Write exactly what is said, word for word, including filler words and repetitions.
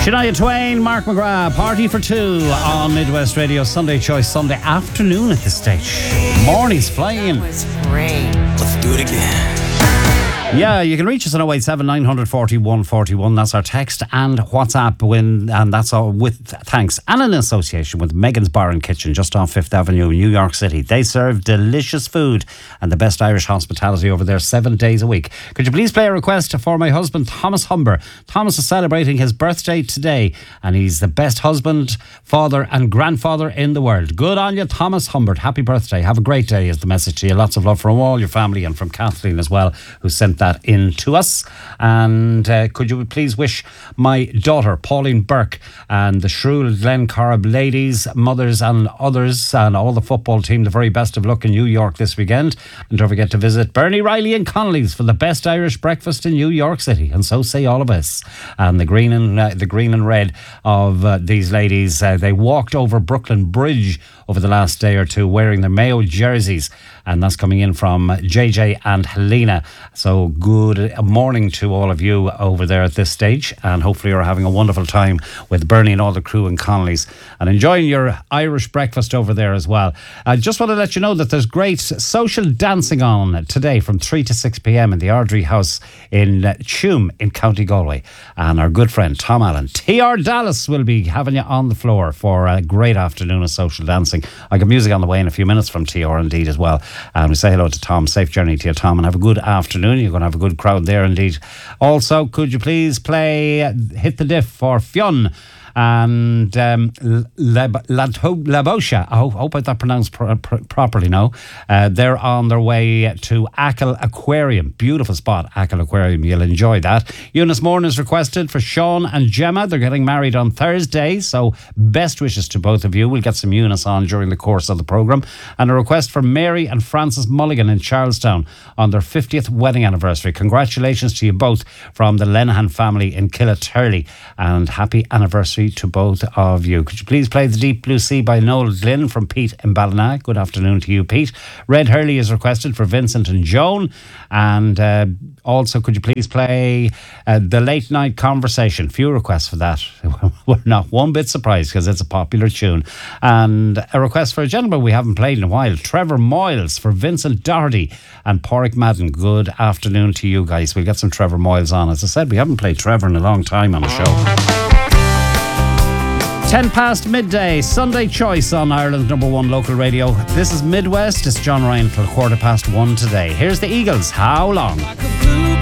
Shania Twain, Mark McGrath, Party for Two on Midwest Radio, Sunday Choice, Sunday afternoon at this stage. Morning's flying. That was great. Let's do it again. Yeah, you can reach us on oh eight seven nine four one four one. That's our text and WhatsApp, when, and that's all with thanks and in association with Megan's Bar and Kitchen just off Fifth Avenue in New York City. They serve delicious food and the best Irish hospitality over there seven days a week. Could you please play a request for my husband, Thomas Humber? Thomas is celebrating his birthday today and he's the best husband, father and grandfather in the world. Good on you, Thomas Humbert. Happy birthday. Have a great day is the message to you. Lots of love from all your family and from Kathleen as well, who sent that in to us. And uh, could you please wish my daughter Pauline Burke and the Shrewd Glen Corrib ladies, mothers and others and all the football team the very best of luck in New York this weekend. And don't forget to visit Bernie Riley and Connolly's for the best Irish breakfast in New York City, and so say all of us. And the green and uh, the green and red of uh, these ladies, uh, they walked over Brooklyn Bridge over the last day or two wearing their Mayo jerseys, and that's coming in from J J and Helena. So good morning to all of you over there at this stage, and hopefully you're having a wonderful time with Bernie and all the crew in Connolly's and enjoying your Irish breakfast over there as well. I just want to let you know that there's great social dancing on today from three to six p.m. in the Ardrey House in uh, Tuam in County Galway, and our good friend Tom Allen, T R Dallas, will be having you on the floor for a great afternoon of social dancing. I got music on the way in a few minutes from T R indeed as well. And we say hello to Tom. Safe journey to you, Tom, and have a good afternoon. You're going to have a good crowd there indeed. Also, could you please play uh, Hit the Diff for Fionn and um, Labosha. I hope, hope I that pronounced pro- pro- properly now. Uh, they're on their way to Achill Aquarium. Beautiful spot, Achill Aquarium. You'll enjoy that. Eunice Morn is requested for Sean and Gemma. They're getting married on Thursday, so best wishes to both of you. We'll get some Eunice on during the course of the programme. And a request for Mary and Francis Mulligan in Charlestown on their fiftieth wedding anniversary. Congratulations to you both from the Lenihan family in Killaturley, and happy anniversary to both of you. Could you please play The Deep Blue Sea by Noel Glynn from Pete in Ballina? Good afternoon to you, Pete. Red Hurley is requested for Vincent and Joan. And uh, also, could you please play uh, The Late Night Conversation? Few requests for that. We're not one bit surprised because it's a popular tune. And a request for a gentleman we haven't played in a while, Trevor Moyles for Vincent Doherty and Porrick Madden. Good afternoon to you guys. We'll get some Trevor Moyles on. As I said, we haven't played Trevor in a long time on the show. ten past midday, Sunday Choice on Ireland's number one local radio. This is Midwest. It's John Ryan till quarter past one today. Here's the Eagles. How long? Like a blue